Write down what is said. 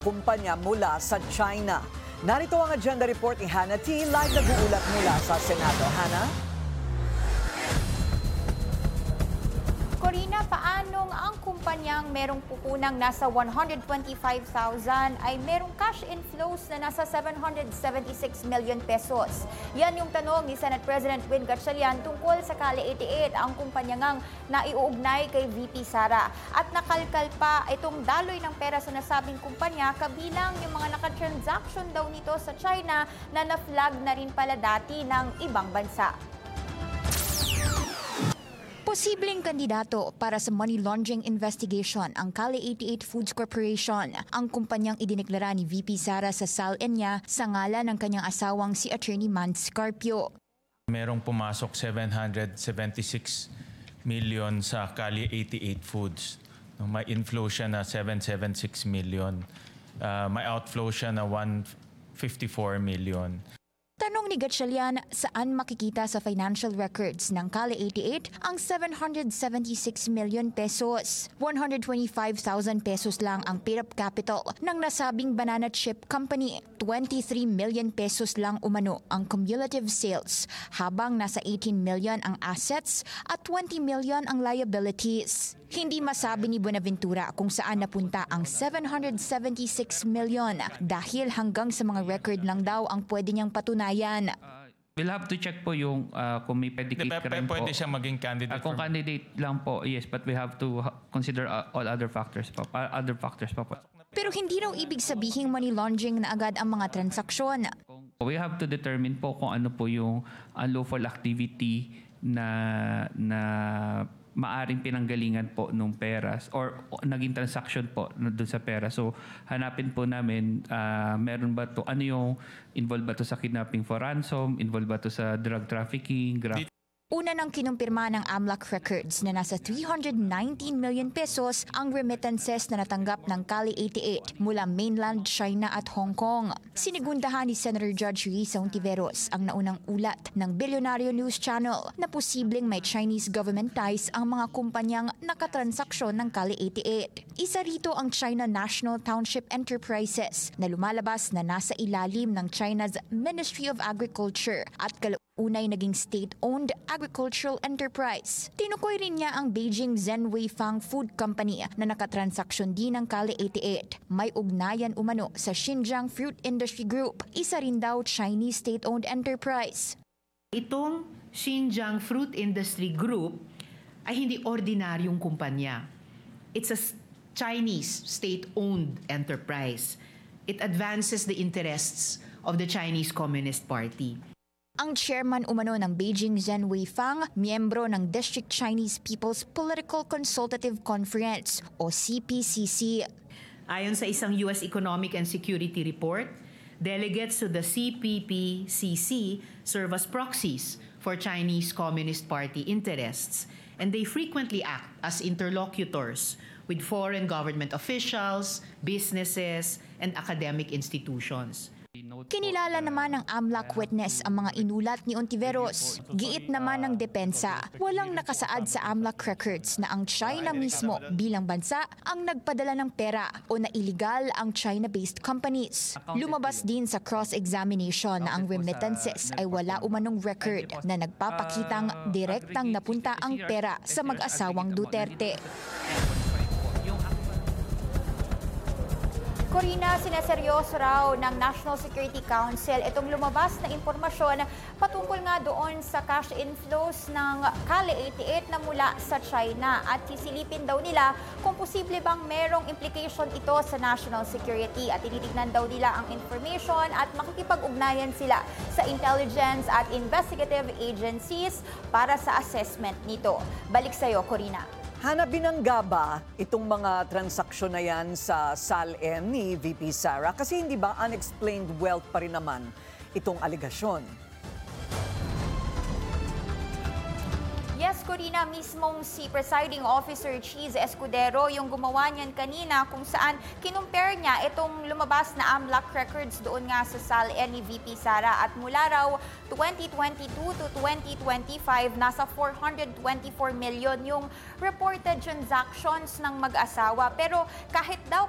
kumpanya mula sa China. Narito ang agenda report ni Hannah T. Live nag-uulat mula sa Senado. Hannah? Corina, paanong ang kumpanyang merong pupunang nasa 125,000 ay merong cash inflows na nasa 776 million pesos? Yan yung tanong ni Senate President Win Gatchalian tungkol sa Kali 88, ang kumpanya ngang naiuugnay kay VP Sara. At nakalkal pa itong daloy ng pera sa nasabing kumpanya kabilang yung mga nakatransaction daw nito sa China na na-flag na rin pala dati ng ibang bansa. Posibleng kandidato para sa money laundering investigation ang Kali 88 Foods Corporation, ang kumpanyang idineklara ni VP Sara sa SALN-nya sa ngalan ng kanyang asawang si Attorney Mans Carpio. Merong pumasok 776 million sa Kali 88 Foods. May inflow siya na 776 million. May outflow siya na 154 million. Tanong ni Gatchalian, saan makikita sa financial records ng Kali 88 ang 776 million pesos? 125,000 pesos lang ang paid-up capital ng nasabing banana chip company. 23 million pesos lang umano ang cumulative sales, habang nasa 18 million ang assets at 20 million ang liabilities. Hindi masabi ni Buenaventura kung saan napunta ang 776 million dahil hanggang sa mga record lang daw ang pwede niyang patunayan. We'll have to check po yung kung may predicate crime po. Pwede siya maging candidate. Kung candidate lang po, yes, but we have to consider all other factors po. Pero hindi raw ibig sabihing money laundering na agad ang mga transaksyon. We have to determine po kung ano po yung unlawful activity na maaring pinanggalingan po nung peras or naging transaction po doon sa pera. So hanapin po namin meron ba to, ano yung involved ba to sa kidnapping for ransom, involved ba to sa drug trafficking, Una nang kinumpirma ng AMLAC records na nasa 319 million pesos ang remittances na natanggap ng Kali 88 mula mainland China at Hong Kong. Sinigundahan ni Senator Judge Risa Ontiveros ang naunang ulat ng Bilyonaryo News Channel na posibleng may Chinese government ties ang mga kumpanyang nakatransaksyon ng Kali 88. Isa rito ang China National Township Enterprises na lumalabas na nasa ilalim ng China's Ministry of Agriculture at unay naging state-owned agricultural enterprise. Tinukoy rin niya ang Beijing Zhenwei Fang Food Company na nakatransaksyon din ng Kali 88. May ugnayan umano sa Xinjiang Fruit Industry Group, isa rin daw Chinese state-owned enterprise. Itong Xinjiang Fruit Industry Group ay hindi ordinaryong kumpanya. It's a Chinese state-owned enterprise. It advances the interests of the Chinese Communist Party. Ang chairman umano ng Beijing Zhenwei Fang, miyembro ng District Chinese People's Political Consultative Conference o CPCC. Ayon sa isang U.S. Economic and Security Report, delegates to the CPPCC serve as proxies for Chinese Communist Party interests, and they frequently act as interlocutors with foreign government officials, businesses, and academic institutions. Kinilala naman ng AMLAC witness ang mga inulat ni Ontiveros. Giit naman ng depensa, walang nakasaad sa AMLAC records na ang China mismo bilang bansa ang nagpadala ng pera o na illegal ang China-based companies. Lumabas din sa cross-examination na ang remittances ay wala umanong record na nagpapakitang direktang napunta ang pera sa mag-asawang Duterte. Corina, sineseryoso raw ng National Security Council itong lumabas na impormasyon patungkol nga doon sa cash inflows ng Kali 88 na mula sa China at sisilipin daw nila kung posible bang merong implication ito sa national security at tinitignan daw nila ang information at makikipag-ugnayan sila sa intelligence at investigative agencies para sa assessment nito. Balik sa'yo, Corina. Hannah, binangga ba itong mga transaksyon na yan sa SALN ni VP Sara? Kasi hindi ba unexplained wealth pa rin naman itong aligasyon? Yes, Corina, mismong si Presiding Officer Cheese Escudero yung gumawa niyan kanina kung saan kinumpare niya itong lumabas na AMLAC records doon nga sa SALN ni VP Sara at mula raw 2022 to 2025, nasa 424 million yung reported transactions ng mag-asawa. Pero kahit daw